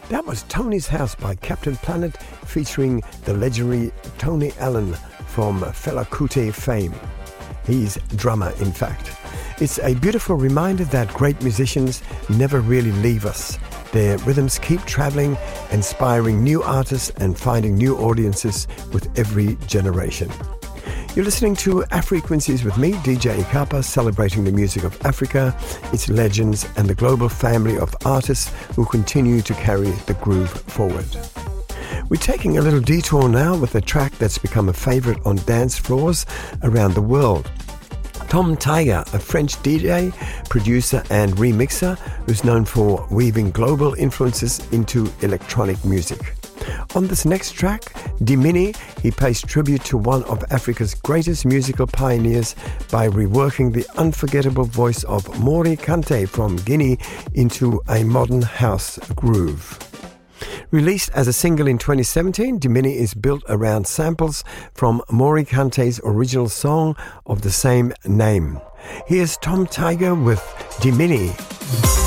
That was Tony's House by Captain Planet featuring the legendary Tony Allen from Fela Kuti fame. He's drummer, in fact. It's a beautiful reminder that great musicians never really leave us. Their rhythms keep traveling, inspiring new artists and finding new audiences with every generation. You're listening to Afrequencies with me, DJ Ikapa, celebrating the music of Africa, its legends, and the global family of artists who continue to carry the groove forward. We're taking a little detour now with a track that's become a favorite on dance floors around the world. Tom Tiger, a French DJ, producer and remixer who's known for weaving global influences into electronic music. On this next track, Dimini, he pays tribute to one of Africa's greatest musical pioneers by reworking the unforgettable voice of Mori Kante from Guinea into a modern house groove. Released as a single in 2017, Dimini is built around samples from Mori Kante's original song of the same name. Here's Tom Tiger with Dimini.